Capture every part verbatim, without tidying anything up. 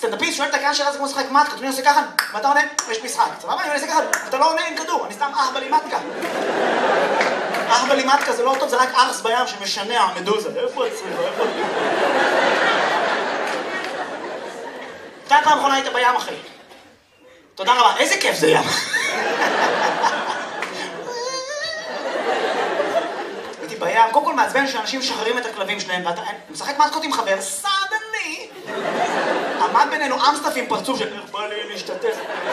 סטנדאפיסט שואל את הקהל שאלה זה כמו לשחק מתקה, אני עושה ככה, ואתה עונה, יש משחק. סבבה? אני עושה ככה, אתה לא עונה עם כדור, אני סתם אח בלימטקה. אח בלימטקה זה לא טוב, זה רק ארס בים שמשנע מדוזה. איפה הצריך? איפה? אתה פעם אחרונה היית בים, אחי. תודה רבה, איזה כיף זה ים. הייתי בים, קודם כל מעצבן שאנשים משחררים את הכלבים שלהם, ואתה משחק מתקות עם חבר, סדני. עמד בינינו אמסטף עם פרצוף של איך בא לי להשתתף.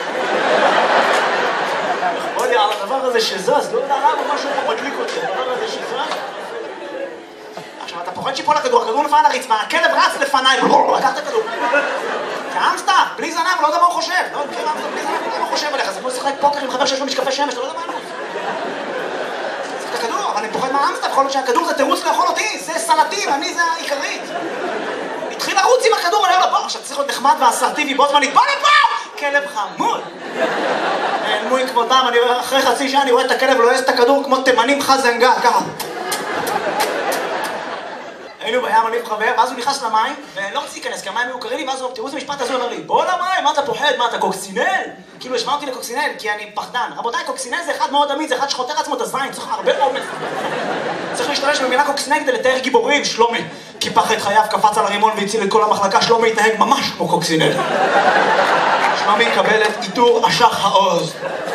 איך בא לי על הדבר הזה שזז, לא יודע למה משהו פה מדליק אותי, הדבר הזה שזז. עכשיו אתה פוחד שיפול לכדור, הכדור נפל על הרצפה, הכלב רץ לפניי, לקח את הכדור. כאמסטף, בלי זנב, לא יודע מה הוא חושב. לא מכיר אמסטף בלי זנב, לא יודע מה הוא חושב עליך, זה כמו לשחק פוקר עם חבר שיש לו משקפי שמש, לא יודע מה לעשות. זה את הכדור, אבל אני פוחד מהאמסטף, יכול להיות שהכדור זה תירוץ לאכול אותי, זה סלטים, אני זה העיקרית. התחיל לרוץ עם הכדור, אני אומר לו, בוא, עכשיו צריך להיות נחמד ואסרטיבי, בו זמנית, בוא לפה! כלב חמוד! נעלמו עם כבודם, אני אומר, אחרי חצי שעה אני רואה את הכלב לועס את הכדור כמו תימנים חזנגה, ככה. היינו בים, אני וחבר, ואז הוא נכנס למים, ולא רציתי להיכנס, כי המים היו קרים לי, ואז הוא, תראו איזה משפט הזה, הוא אומר לי, בוא למים, מה אתה פוחד? מה אתה קוקסינל? כאילו השמע אותי לקוקסינל, כי אני פחדן. רבותיי, קוקסינל זה אחד מאוד עמיד, זה אחד שחותר עצמו את הזין, צריך הרבה אומץ. צריך להשתמש במילה קוקסינל כדי לתאר גיבורים, שלומי. קיפח את חייו, קפץ על הרימון והציל את כל המחלקה, שלומי התנהג ממש כמו קוקסינל. שלומי יקבל את עיטור אשח העוז.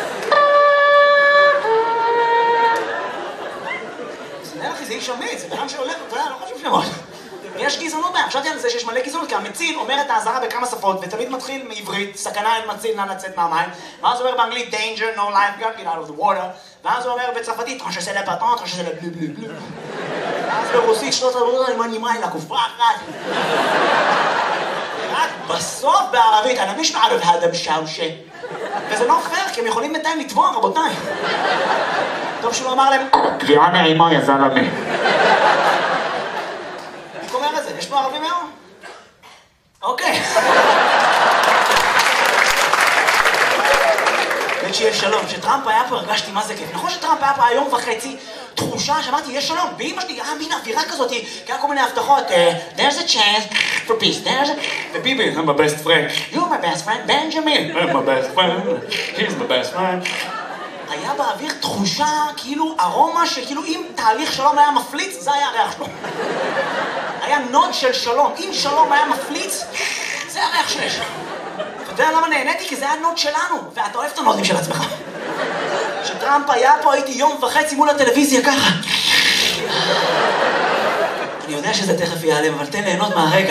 קוקסינל אחי, זה איש אמיץ, זה בן שהולך, אתה יודע, לא חשוב שמות. יש גזענות בהם, חשבתי על זה שיש מלא גזענות, כי המציל אומר את האזהרה בכמה שפות, ותמיד מתחיל מעברית, סכנה אין מציל, נא לצאת מהמים, ואז הוא אומר באנגלית, danger, no life, get out of the water, ואז הוא אומר בצרפתית, טרנש עושה לפטון, טרנש עושה לבלו בלו בלו. ואז ברוסית, שלוש עבודות, אני מנימה אלה, כופה אחת. רק בסוף בערבית, אני מיש מערב האדם שאושה. וזה לא פייר, כי הם יכולים בינתיים לתבוע, רבותיי. טוב שהוא אמר להם, קביעה נעימה, יא זלמה. איך אומר את זה? יש פה ערבים היום? אוקיי. בין שיש שלום. כשטראמפ היה פה הרגשתי מה זה כיף. נכון שטראמפ היה פה היום וחצי תחושה שאמרתי, יש שלום. ואמא שלי, אה, מין אווירה כזאת, כי היה כל מיני הבטחות. There's a chance for peace. There's a... וביבי, I'm my best friend. You're my best friend, Benjamin. I'm my best friend. He's my best friend. היה באוויר תחושה, כאילו ארומה, שכאילו אם תהליך שלום היה מפליץ, זה היה הריח שלו. היה נוד של שלום. אם שלום היה מפליץ, זה הריח שיש. אתה יודע למה נהניתי? כי זה היה נוד שלנו, ואתה אוהב את הנודים של עצמך. כשטראמפ היה פה, הייתי יום וחצי מול הטלוויזיה ככה. אני יודע שזה תכף ייעלם, אבל תן ליהנות מהרגע.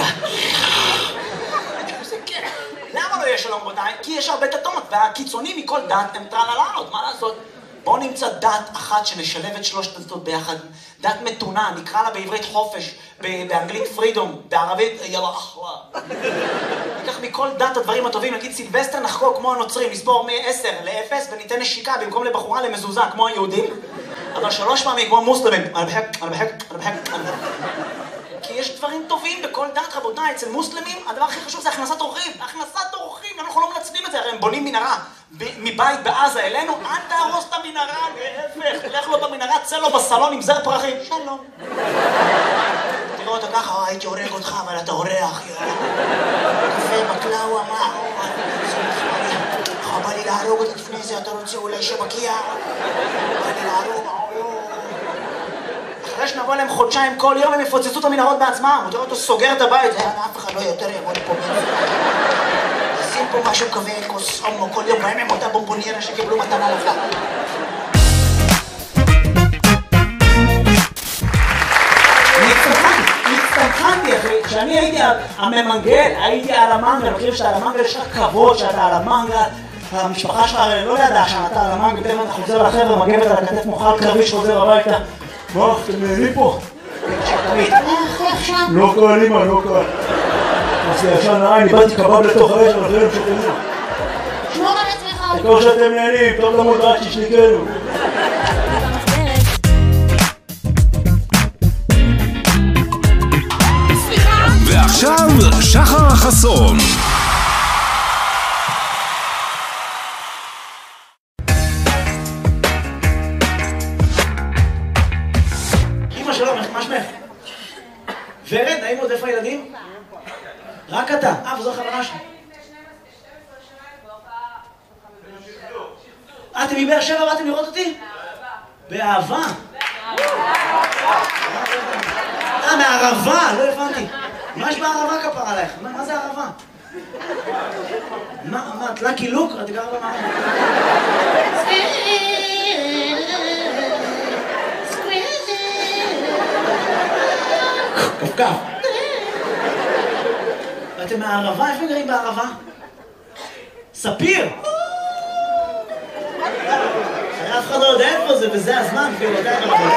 למה לא יש שלום בוודאי? כי יש הרבה דתות, והקיצונים מכל דת הם טרללות, מה לעשות? בואו נמצא דת אחת שנשלב את שלושת הדתות ביחד. דת מתונה, נקרא לה בעברית חופש, באנגלית פרידום, בערבית יאללה אחווה. ניקח מכל דת הדברים הטובים, נגיד סילבסטר נחגוג כמו הנוצרים, נסבור מ-עשר ל-אפס וניתן נשיקה במקום לבחורה למזוזה כמו היהודים, אבל שלוש פעמים כמו מוסלמים. אני בחק, אני בחק, אני בחק, אני בחק. כי יש דברים טובים בכל דת, רבותיי. אצל מוסלמים הדבר הכי חשוב זה הכנסת אורחים. הכנסת אורחים, אנחנו לא מנצלים את זה, הרי הם בונים מנהרה מבית בעזה אלינו, אל תהרוס את המנהרה, להפך, לך לו במנהרה, צא לו בסלון עם זר פרחים, שלום. תראו אותו ככה, הייתי הורג אותך, אבל אתה אורח, קפה בקלאווה, מה? בא לי להרוג אותה לפני זה, אתה רוצה אולי שבקיע? בא לי להרוג, אחרי שנבוא להם חודשיים כל יום הם יפוצצו את המנהרות בעצמם. הוא תראה אותו סוגר את הבית, אף אחד לא יותר יעמוד פה. עושים פה משהו כזה, כוס הומו כל יום, בהם הם אותה בומבוניירה שקיבלו מתנה לחג. אני הצטמחנתי, הצטמחנתי אחי. כשאני הייתי הממנגל, הייתי על המנגל, מכירים שאתה על המנגל, יש לך כבוד שאתה על המנגל. המשפחה שלך לא ידעה שאתה על המנגל, פתאום אתה חוזר לחבר'ה, מגבת על הכתף מוחל קרבי שחוזר הביתה. בוא, אתם נהנים פה? לא קל, אמא, לא קל. אז זה ישן נראה, אני באתי קבב לתוך האש, אבל אחרים שתהנו. שמור על עצמך. תקור שאתם נהנים, טוב למות רק ששניקנו. ועכשיו, שחר חסון. ורד, נעים עוד איפה הילדים? רק אתה. אה, וזו חברה שלי. אתם מבאר שבע באתם לראות אותי? באהבה. אה, מהערבה, לא הבנתי. מה יש בערבה כפר עלייך? מה זה ערבה? מה, מה, את לקי לוק? את גרה במערבה? כף כף. ואתם מהערבה? איפה גרים בערבה? ספיר! אף אחד לא יודע איפה זה, וזה הזמן, כאילו, יודע את הרבות.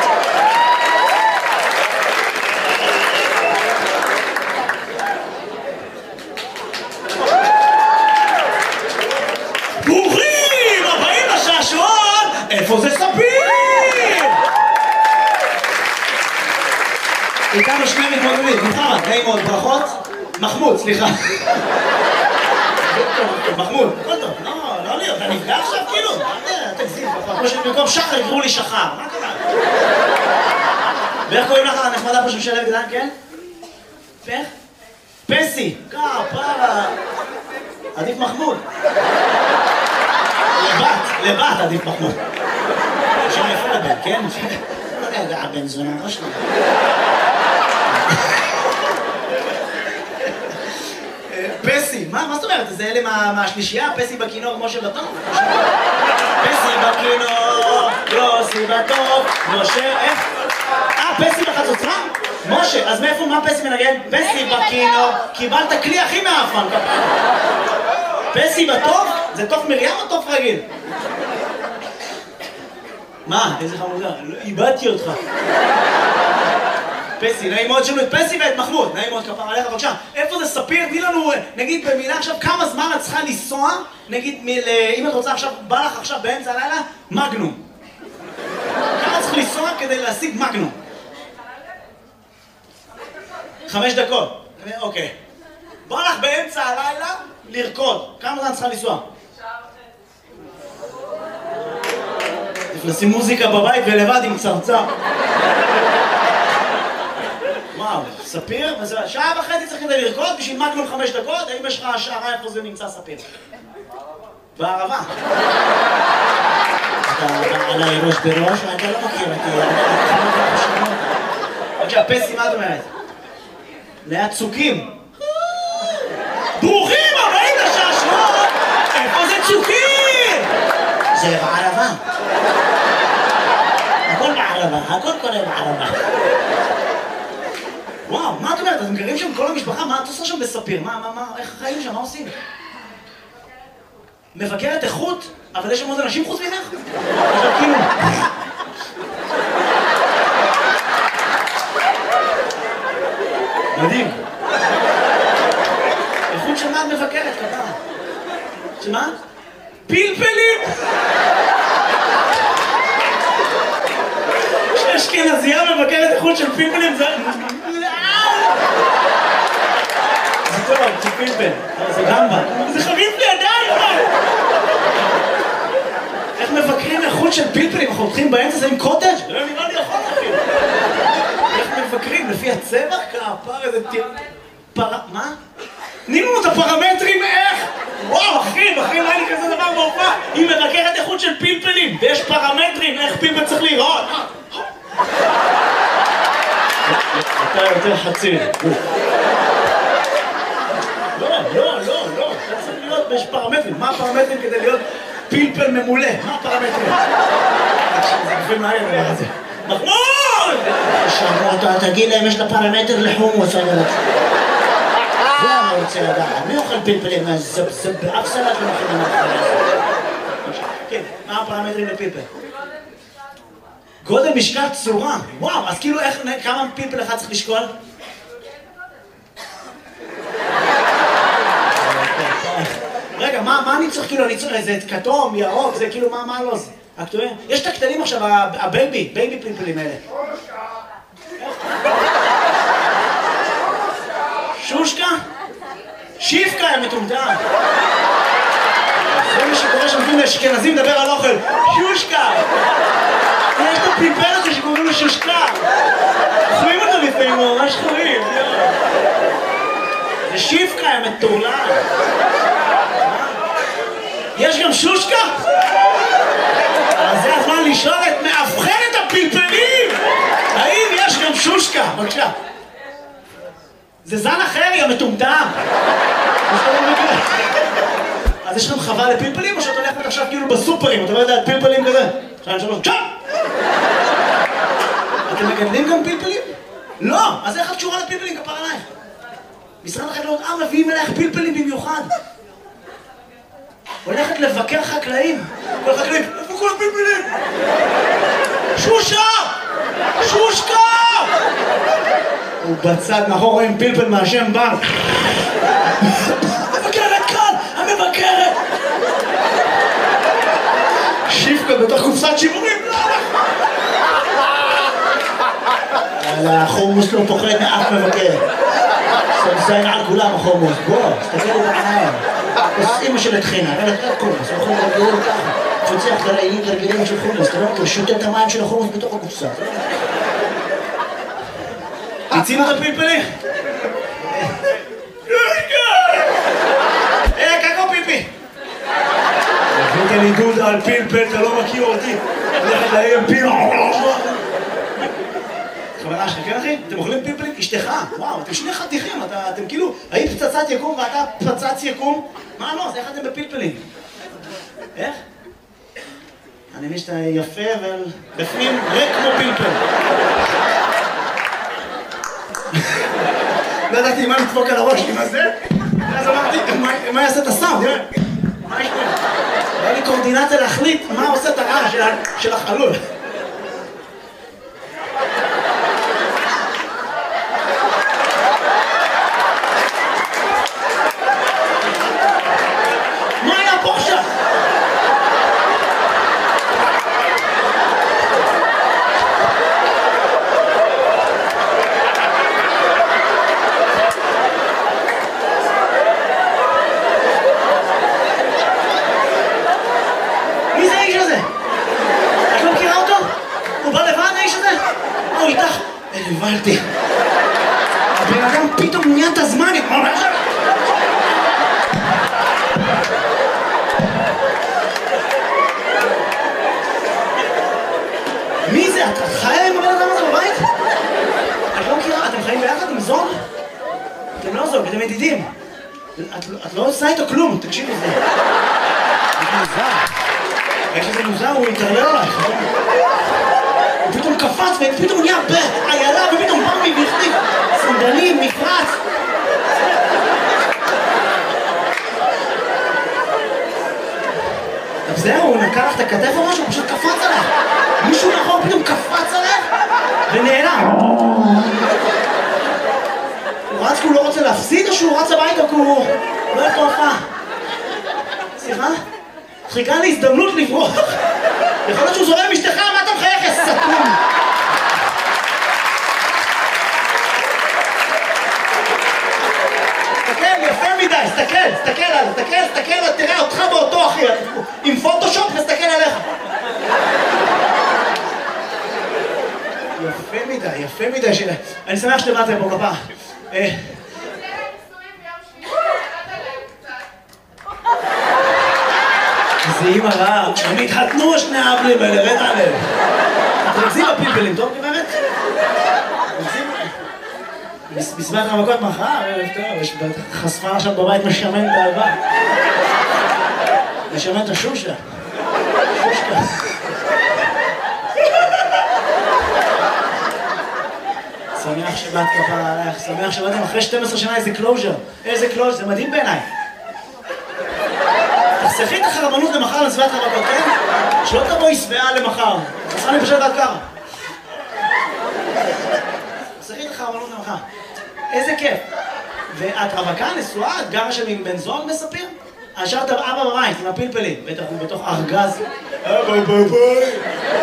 ברוכים הבאים לשעשועון! איפה זה ספיר? איתנו שני מתמודדים, מוחמד, נעים מאוד, ברכות? מחמוד, סליחה. מחמוד, הכל טוב, לא, לא לי, אתה נפגע עכשיו כאילו? תגזים, כמו שבמקום שחר יקראו לי שחר, מה קרה? ואיך קוראים לך הנחמדה פה שמשלב גדן, כן? איך? פסי, כפרה. עדיף מחמוד. לבת, לבת עדיף מחמוד. שם יפה לבן, כן? לא יודע, הבן זונה, לא שלנו. פסי, מה, מה זאת אומרת? זה אלה מהשלישייה? פסי בכינור, משה בטוב? פסי בכינור, יוסי בטוב, משה, איך? אה, פסי בחצוצרה? משה, אז מאיפה, מה פסי מנגן? פסי בכינור, קיבלת כלי הכי מאפן, פסי בטוב? זה תוף מרים או תוף רגיל? מה? איזה חמודה, איבדתי אותך. פסי, נעים מאוד שלו את פסי ואת מחמוד, נעים מאוד כפר עליך, בבקשה. איפה זה ספיר? תני לנו, נגיד במילה עכשיו, כמה זמן את צריכה לנסוע, נגיד, אם את רוצה עכשיו, בא לך עכשיו באמצע הלילה, מגנום. כמה צריך לנסוע כדי להשיג מגנום? חמש דקות. אוקיי. בא לך באמצע הלילה לרקוד. כמה זמן צריכה לנסוע? צריך לשים מוזיקה בבית ולבד עם צרצר. וואו, ספיר? שעה וחצי צריך כדי לרקוד בשביל מגנום חמש דקות? האם יש לך השערה איפה זה נמצא ספיר? בערבה. אתה עליי ראש בראש, אתה לא מכיר אותי. בבקשה, פסי, מה את אומרת? ליד צוקים. ברוכים הבאים לשעשועון! איפה זה צוקים? זה בערבה. הכל בערבה, הכל קורה בערבה. וואו, מה את אומרת? אתם גרים שם כל המשפחה? מה את עושה שם בספיר? מה, מה, מה, איך חיים שם? מה עושים? מבקרת איכות? אבל יש שם עוד אנשים חוץ ממך? עכשיו כאילו... מדהים. איכות של מה את מבקרת, כפרה? שמה? פלפלים! שאשכנזייה מבקרת איכות של פלפלים זה... זה טוב, זה פלפל, זה גמבה. זה חריף לידיים, מה? איך מבקרים איכות של פלפלים? אנחנו הולכים באמצע זה עם קוטג'? לא נראה לי יכול אפילו. איך מבקרים? לפי הצבע? כפר איזה תיר... פר... מה? תני לנו את הפרמטרים איך? וואו, אחי, אחי, לא היה לי כזה דבר בהופעה. היא מבקרת איכות של פלפלים, ויש פרמטרים איך פלפל צריך לראות. אתה יותר חצי. לא, לא, לא, לא. אתה צריך להיות, יש פרמטרים. מה הפרמטרים כדי להיות פלפל ממולא? מה הפרמטרים? זה גופים מהר דבר הזה. מחמוד! שאמרו אותה, תגיד להם, יש לה פרמטר לחומוס, אני רוצה. זה אני רוצה לדעת. מי אוכל פלפלים? זה באף סלט לא מכינים מהחיים הזה. כן, מה הפרמטרים לפלפל? גודל, משקל, צורה. וואו, אז כאילו איך, כמה פלפל אחד צריך לשקול? רגע, מה אני צריך כאילו, אני צריך איזה כתום, ירוק, זה כאילו, מה לא זה? הכתובים? יש את הקטנים עכשיו, הבייבי, בייבי פלפלים האלה. שושקה? שיפקה, הם מטומטם. זה מה שקורה שנותנים לאשכנזים לדבר על אוכל. שושקה! יש את הפלפל הזה שקוראים לו שושקה. חורים אותו לפעמים, ממש חורים. זה שיפקה, הם מטורלל. יש גם שושקה? אז זה הזמן לשאול את מאבחנת הפלפלים! האם יש גם שושקה? בבקשה. זה זן אחר, יא מטומטם! אז יש לכם חווה לפלפלים, או שאת הולכת עכשיו כאילו בסופרים, אתה לא יודע, פלפלים כזה? שתיים, שלוש, צ'אפ! אתם מגדלים גם פלפלים? לא! אז איך את קשורה לפלפלים? כפר עלייך. משרד החקלאות, אה, מביאים אלייך פלפלים במיוחד. הולכת לבקר חקלאים. כל חקלאים, איפה כל הפלפלים? שושה! שושקה! הוא בצד מאחור רואים פלפל מהשם בנק. המבקרת כאן! המבקרת! שיפקה בתוך קופסת שימורים. יאללה, החומוס לא פוחד מאף מבקר. סמזיין על כולם החומוס. בוא, תסתכל את העיניים. אז אמא של התחינה, אבל אתה קומוס, אנחנו מרגלים ככה. תפוצח גרעינים גרגלים של חומוס, אתה לא מכיר, שותה את המים של החומוס בתוך הקופסה. הצינו את הפלפלים? אה, קקו פיפי! הבאת לי דודה על פלפל, אתה לא מכיר אותי. הולכת להם פיל... חברה שלך, כן אחי? אתם אוכלים פלפלים? אשתך, וואו, אתם שני חתיכים, אתם כאילו, היית פצצת יקום ואתה פצץ יקום? מה לא? אז איך אתם בפלפלים? איך? אני מבין שאתה יפה ובפנים ריק כמו פלפל. לא ידעתי מה לדפוק על הראש עם הזה, ואז אמרתי, מה יעשה את הסאונד? מה יש פה? היה לי קורדינציה להחליט מה עושה את הרעש של החלול. הבנתי. הבן אדם פתאום נהיה את הזמן. מי זה? את חיה עם הבן אדם הזה בבית? את לא מכירה? אתם חיים ביחד עם זוג? אתם לא זוג, אתם ידידים. את לא עושה איתו כלום, תקשיבי לזה. זה מוזר. איך שזה מוזר, הוא יתערלל עלייך. הוא פתאום קפץ ופתאום הוא נהיה בעיילה ופתאום בא מי והחליף סנדלים, מפרץ. אז זהו, הוא נקע לך את הכתף או משהו, הוא פשוט קפץ עליך. מישהו נכון פתאום קפץ עליך ונעלם. הוא רץ כי הוא לא רוצה להפסיד או שהוא רץ הביתה כי הוא לא הולך להופעה? סליחה? חיכה לי הזדמנות לברוח. יכול להיות שהוא זורם עם אשתך, מה אתה מחייך, יא סתום? תסתכל, יפה מדי, תסתכל, תסתכל עליו, תסתכל, תסתכל, תראה אותך באותו אחי, עם פוטושופ נסתכל עליך. יפה מדי, יפה מדי שלה. אני שמח שאתם באתם פה כפה. זה אימא רעה, הם התחתנו שני האבלים האלה, רד עליהם. אתם מגזים בפלפלים, טוב גברת? בסביבת המכות מחר, ערב טוב, יש חשפה עכשיו בבית משמן את האהבה. משמן את השושה. שושקה. שמח שבאת כפרה עלייך, שמח שבאתם אחרי שתים עשרה שנה איזה קלוז'ר. איזה קלוז'ר, זה מדהים בעיניי. תחסכי את החרבנות למחר לסביבת המכות, כן? שלא תבואי שבעה למחר. תעשה לי פשוט עד ככה. תחסכי את החרבנות למחר. איזה כיף. ואת רווקה, נשואה, את גרה שם עם בן זוג מספיר? השארת אבא בבית עם הפלפלים, בטח הוא בתוך ארגז. אבא בבית.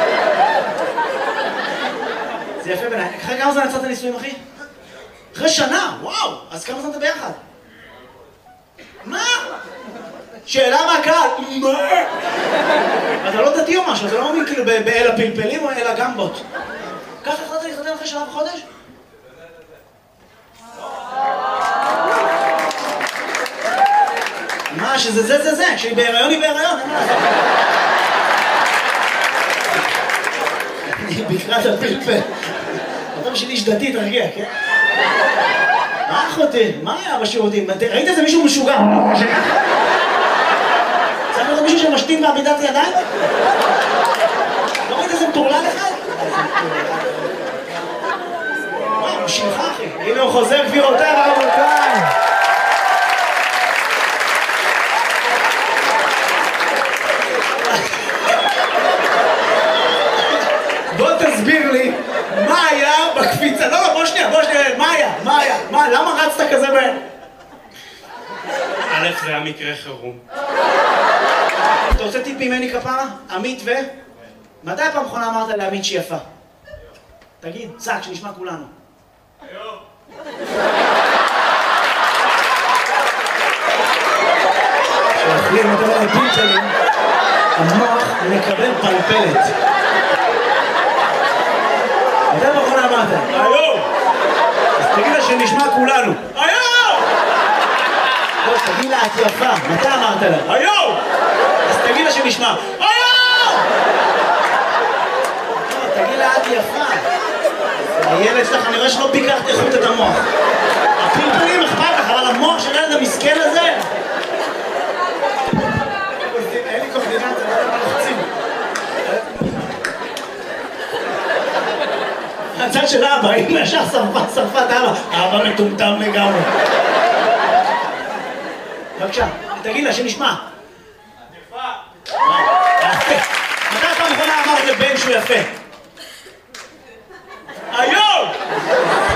זה יפה בעיניי. אחרי כמה זמן יצאת הנישואים, אחי? אחרי שנה, וואו! אז כמה זמן אתה ביחד? מה? שאלה מהקהל, מה? אתה לא דתי או משהו, אתה לא מאמין כאילו באל הפלפלים או אל הגמבות. ככה החלטת להתחתן אחרי שנה וחודש? מה, שזה זה זה זה, כשהיא בהיריון היא בהיריון, אין מה לעשות. בקרת הפלפל. אתה בשביל איש דתי, תרגיע, כן? מה אחותי? מה היה בשירותים? ראית איזה מישהו משוגע? צריך לראות מישהו שמשתין בעמידת ידיים? לא ראית איזה מטורלל אחד? וואי, הוא שלך אחי. הנה הוא חוזר גבירותיי ורבותיי. בוא תסביר לי מה היה בקפיצה. לא, לא, בוא שנייה, בוא שנייה. מה היה? מה היה? מה? למה רצת כזה ב... א', זה היה מקרה חירום. אתה רוצה טיפ ממני כפרה? עמית ו... מתי הפעם האחרונה אמרת לעמית שהיא יפה? תגיד, צעק, שנשמע כולנו. היום. כשאוכלים אותו על שלי, המוח מקבל פלפלת. מתי הפעם האחרונה אמרת? היום! אז תגיד לה שנשמע כולנו. היום! לא, תגיד לה, את יפה. מתי אמרת לה? היום! אז תגיד לה שנשמע. היום! לא, תגיד לה, את יפה. הילד שלך, אני רואה שלא ביקרת איכות את המוח. הפלפלים אכפת לך, אבל המוח של הילד המסכן הזה... אין לי קורדינציה, לא יודע מה לחצים. הצד של אבא, אם ישר שרפה, שרפה את אבא. אבא מטומטם לגמרי. בבקשה, תגיד לה שנשמע. את יפה. מתי פעם אחרונה אמרת לבן שהוא יפה? היום!